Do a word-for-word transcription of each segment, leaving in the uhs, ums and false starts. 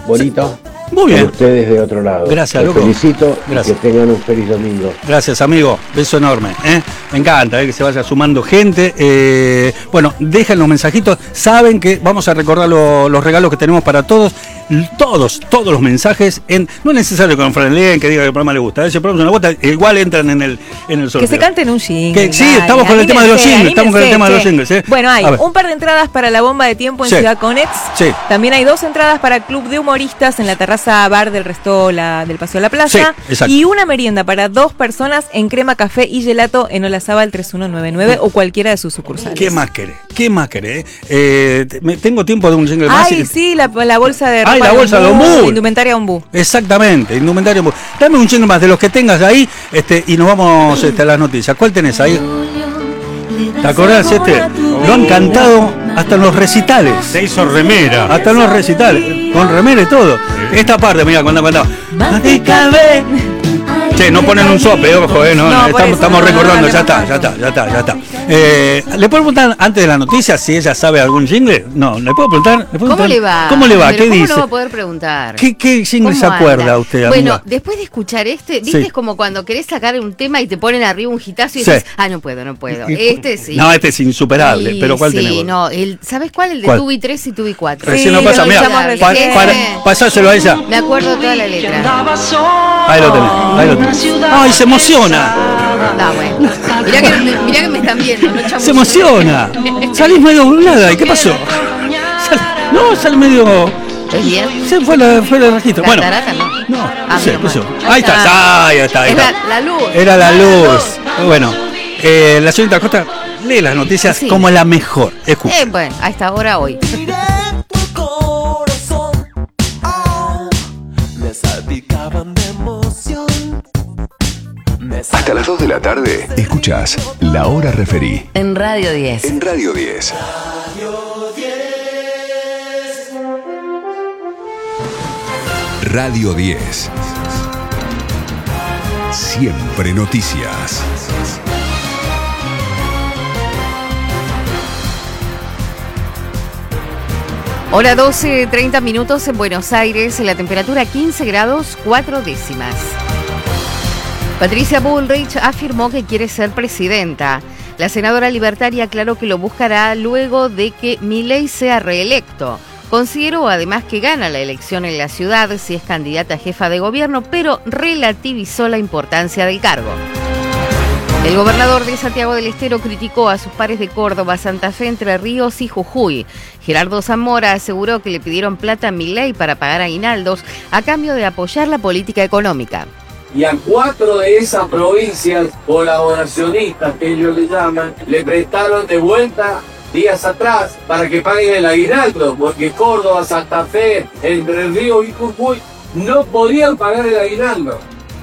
bonito. Muy bien. Ustedes de otro lado. Gracias, Los loco. felicito. Gracias. Y que tengan un feliz domingo. Gracias, amigo. Beso enorme. ¿eh? Me encanta ¿eh? que se vaya sumando gente. Eh, bueno, dejen los mensajitos. Saben que vamos a recordar lo, los regalos que tenemos para todos. Todos, todos los mensajes. En, no es necesario que Fran leen, que diga que el programa le gusta. Si el programa es una bota, igual entran en el, en el sorteo. Que se canten un jingle. Que, sí, estamos con el tema de los jingles. Estamos con el tema de los jingles. ¿eh? Bueno, hay un par de entradas para la bomba de tiempo en sí. Ciudad Conex. Sí. También hay dos entradas para el Club de Humoristas en la terraza bar del Resto la, del Paseo de la Plaza. Sí, y una merienda para dos personas en Crema Café y Gelato en Olazábal tres uno nueve nueve o cualquiera de sus sucursales. ¿Qué más querés? ¿Qué más querés? Eh, me, tengo tiempo de un jingle más. Ay, sí, la, la bolsa de ropa. Ay, la bolsa de Ombú. Indumentaria Ombú. Exactamente, indumentaria Ombú. Dame un jingle más de los que tengas ahí este, y nos vamos este, a las noticias. ¿Cuál tenés ahí? ¿Te acordás este? Lo han cantado hasta en los recitales. Se hizo remera. Hasta en los recitales. Con remera y todo. Esta parte, mira, cuando cantaba. Che, no ponen un sope, ojo, eh, no, no, estamos, eso, estamos no, recordando, no, ya no, está, no. ya está, ya está, ya está. Eh, ¿Le puedo preguntar antes de la noticia si ella sabe algún jingle? No, ¿le puedo preguntar? ¿Le puedo ¿Cómo preguntar? le va? ¿Cómo le va? Pero ¿Qué ¿cómo dice? no va a poder preguntar? ¿Qué, qué jingle se acuerda anda? usted, amiga? Bueno, después de escuchar este, viste, Sí. es como cuando querés sacar un tema y te ponen arriba un hitazo y Sí. dices, ah, no puedo, no puedo. Este sí. No, este es insuperable, Y pero ¿cuál sí, tenemos? no, el, ¿sabes cuál? El de ¿Cuál? Tubi tres y Tubi cuatro. Recién Sí, no pasa, lo mira, escuchamos pa, recién. para, pasáselo a ella. Me acuerdo toda la letra. Ahí lo tenés, ahí lo tenés. ¡Ay, se emociona! Ah, bueno. Mirá que, mirá que me están viendo, no chamuyo. ¡Se emociona! Salís medio burlada, ¿y qué pasó? Sal, no, sale medio... ¿Estás bien? Se fue la, fue el registro. La Bueno, tarata no. no, Ah, no sé, menos no sé. mal. Ahí está, ahí está, ahí Es está. la, la luz. Era la luz. Bueno, eh, la señorita Costa lee las noticias Sí. como la mejor. Escucha. Eh, bueno, a esta hora hoy. Hasta las dos de la tarde, escuchás La Hora Referí En Radio diez. en Radio diez. Radio diez. Siempre noticias. Hora doce, treinta minutos en Buenos Aires, la temperatura quince grados, cuatro décimas. Patricia Bullrich afirmó que quiere ser presidenta. La senadora libertaria aclaró que lo buscará luego de que Milei sea reelecto. Consideró además que gana la elección en la ciudad si es candidata a jefa de gobierno, pero relativizó la importancia del cargo. El gobernador de Santiago del Estero criticó a sus pares de Córdoba, Santa Fe, Entre Ríos y Jujuy. Gerardo Zamora aseguró que le pidieron plata a Milei para pagar aguinaldos a cambio de apoyar la política económica. Y a cuatro de esas provincias colaboracionistas, que ellos le llaman, le prestaron de vuelta días atrás para que paguen el aguinaldo, porque Córdoba, Santa Fe, Entre Ríos y Jujuy no podían pagar el aguinaldo.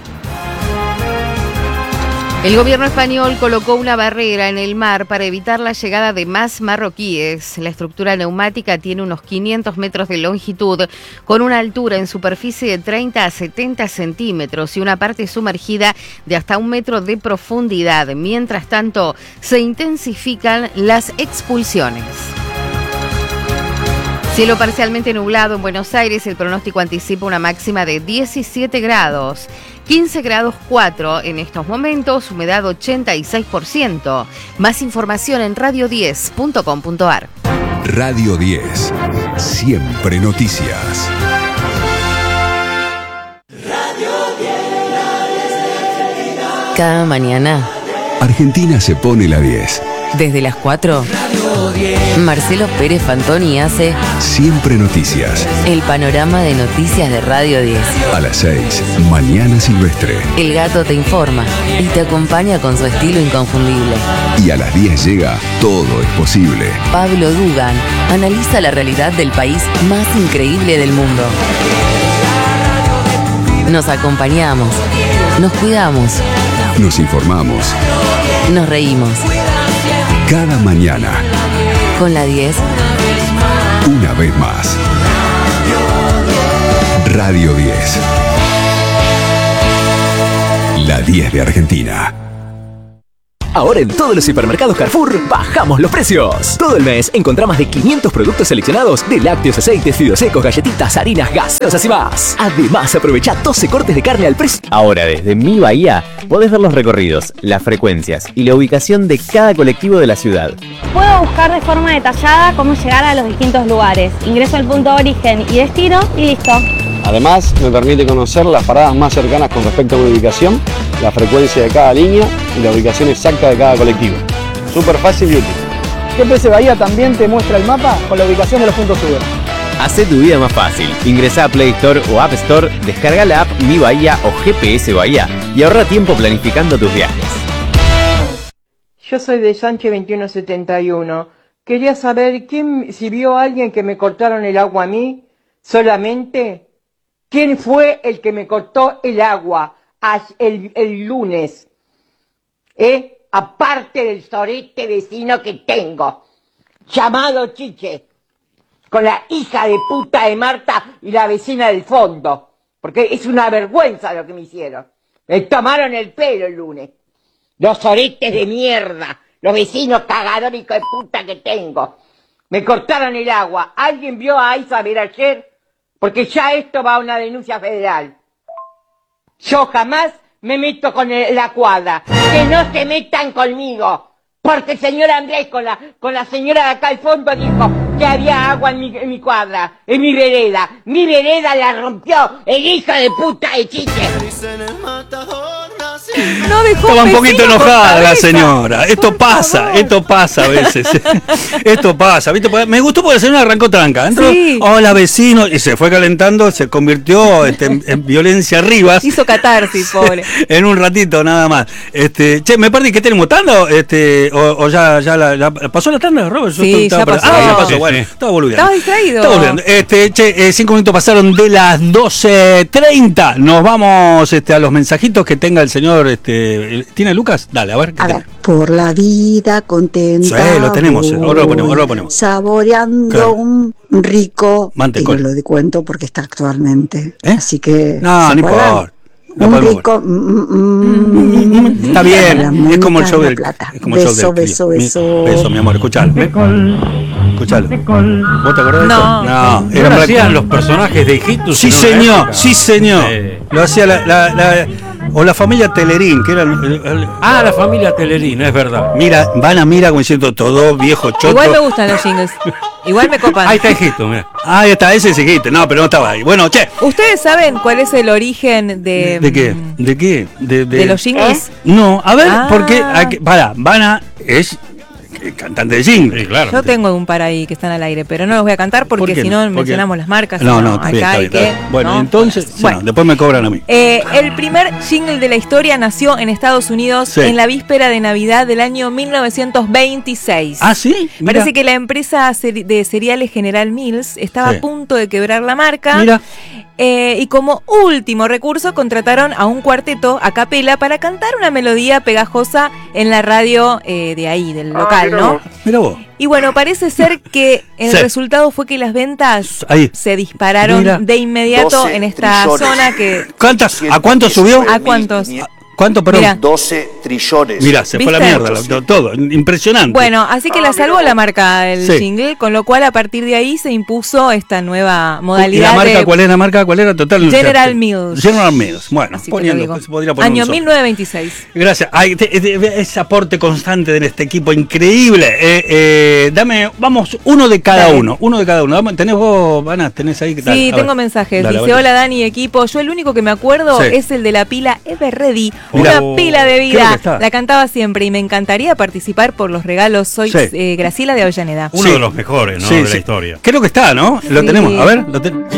El gobierno español colocó una barrera en el mar para evitar la llegada de más marroquíes. La estructura neumática tiene unos quinientos metros de longitud, con una altura en superficie de treinta a setenta centímetros y una parte sumergida de hasta un metro de profundidad. Mientras tanto, se intensifican las expulsiones. Cielo parcialmente nublado en Buenos Aires, el pronóstico anticipa una máxima de diecisiete grados, quince grados cuatro en estos momentos, humedad ochenta y seis por ciento. Más información en radio diez punto com punto ar. Radio diez. Siempre noticias. Cada mañana, Argentina se pone la diez. desde las cuatro, Marcelo Pérez Fantoni hace Siempre noticias. el panorama de noticias de Radio diez. A las seis, Mañana Silvestre. El gato te informa y te acompaña con su estilo inconfundible. Y a las diez llega Todo es posible. Pablo Dugan analiza la realidad del país más increíble del mundo. Nos acompañamos, nos cuidamos, Nos informamos nos reímos. cada mañana, Con la diez, una vez más. Radio diez. La diez de Argentina. Ahora en todos los supermercados Carrefour bajamos los precios. Todo el mes encontrá más de quinientos productos seleccionados de lácteos, aceites, fideos secos, galletitas, harinas, gaseosas y más. Además, aprovecha doce cortes de carne al precio. Ahora desde Mi Bahía podés ver los recorridos, las frecuencias y la ubicación de cada colectivo de la ciudad. Puedo buscar de forma detallada cómo llegar a los distintos lugares. Ingreso al punto de origen y destino y listo. Además, me permite conocer las paradas más cercanas con respecto a mi ubicación, la frecuencia de cada línea y la ubicación exacta de cada colectivo. Súper fácil y útil. G P S Bahía también te muestra el mapa con la ubicación de los puntos Uber. Hacé tu vida más fácil. Ingresá a Play Store o App Store, descarga la app Mi Bahía o G P S Bahía y ahorra tiempo planificando tus viajes. Yo soy de Sánchez veintiuno setenta y uno. Quería saber quién, si vio a alguien que me cortaron el agua a mí, solamente. ¿Quién fue el que me cortó el agua el, el lunes? ¿Eh? Aparte del sorete vecino que tengo, llamado Chiche, con la hija de puta de Marta y la vecina del fondo, porque es una vergüenza lo que me hicieron. Me tomaron el pelo el lunes. Los soretes de mierda, los vecinos cagadores de puta que tengo. Me cortaron el agua. ¿Alguien vio a Isabel ayer? Porque ya esto va a una denuncia federal. Yo jamás me meto con el, la cuadra. Que no se metan conmigo. Porque el señor Andrés con la, con la señora de acá al fondo dijo que había agua en mi, en mi cuadra, en mi vereda. Mi vereda la rompió el hijo de puta de Chiche. No dejó Estaba un poquito enojada la cabeza. señora. Esto Por pasa, favor. esto pasa a veces. Esto pasa, ¿viste? Me gustó porque la señora arrancó tranca. Entró, Sí. hola vecino, y se fue calentando, se convirtió este, en, en violencia Rivas. Hizo catarsis, pobre. En un ratito nada más. Este, che, me perdí, ¿qué tenemos tanda? Este, o, o ya, ya la, la- pasó la tanda, Robert. Yo Sí, estaba ya per- pasó. Ah, ya pasó, Sí, bueno, sí. estaba boludeando. Estabas distraído. Estaba boludeando. Este, che, eh, cinco minutos pasaron de las doce treinta. Nos vamos este, a los mensajitos que tenga el señor. Este, ¿tiene Lucas? Dale, a ver. ¿qué A tenés? ver, por la vida contenta. Sí, lo tenemos, ahora lo ponemos, ahora lo ponemos. Saboreando Claro. un rico. Mantecol. Y no lo cuento porque está actualmente. ¿Eh? Así que. No, ¿se no acuerdan? importa. No Un podemos- rico. mm, mm, mm, Está bien, la es como el show la del plata. es como el show Beso, del beso, Mi- beso. beso, mi amor, escuchalo. Escuchalo. ¿Vos te acordás de No. eso? No, ¿No era lo Black- hacían los personajes de Hijitus? Sí, en una señor, época? sí, señor. Sí. Lo hacía la, la- la- o la familia Telerín, que eran el- el- Ah, la familia Telerín, es verdad. mira, van a mira como diciendo todo viejo choto. Igual me gustan los jingles. Igual me copan. Ahí está Hijitus, mira. Ah, ahí está, ese seguiste. No, pero no estaba ahí. Bueno, che, ¿Ustedes saben cuál es el origen de, ¿de qué? ¿De qué? De, de los jingles? No, a ver, Ah. porque aquí- para, Vana es eh, cantante de jingle. Sí, claro. Yo tengo un par ahí que están al aire, pero no los voy a cantar ¿Por porque qué si no? no ¿Por qué? mencionamos las marcas. No, y no, está bien, acá está hay bien, está que, bien. Bueno, ¿no? entonces, sí, Bueno. no, después me cobran a mí. Eh, el primer jingle de la historia nació en Estados Unidos Sí. en la víspera de Navidad del año mil novecientos veintiséis. Ah, sí. Mira. Parece que la empresa ceri- de cereales General Mills estaba Sí. a punto de quebrar la marca. Mira. Eh, y como último recurso contrataron a un cuarteto a capela para cantar una melodía pegajosa en la radio eh, de ahí, del local, ¿no? Mira vos. Y bueno, parece ser que el Sí. resultado fue que las ventas Ahí. se dispararon Mira. de inmediato doce en esta trillones. zona que... ¿Cuántas? ¿A cuánto subió? ¿A cuántos? ¿Cuánto, perdón? Mira. doce trillones. Mira, se fue a la ¿Viste? mierda, lo- todo, impresionante. Bueno, así que la salvó la marca del Sí. jingle, con lo cual a partir de ahí se impuso esta nueva ¿Y modalidad la marca de cuál era? ¿La marca cuál era? Total. General Mills. General Mills. Bueno, Así te poniendo, lo digo. se podría poner Año un sol. mil novecientos veintiséis. Gracias. Ay, te- te- ese aporte constante de este equipo increíble. Eh, eh, dame, vamos, uno de cada Dale. uno. Uno de cada uno. Dame- ¿Tenés vos, Vana? ¿Tenés ahí? ¿Qué tal? Sí, A tengo ver. mensajes. Dale, a Dice, ver. hola Dani, equipo. Yo el único que me acuerdo Sí. es el de la pila Everready. Mira. Una pila de Creo que vida. está. La cantaba siempre y me encantaría participar por los regalos. Soy Sí. eh, Graciela de Avellaneda. Uno Sí. de los mejores, ¿no? Sí, de la sí. historia. Creo que está, ¿no? Lo Sí. tenemos. A ver. Lo ten-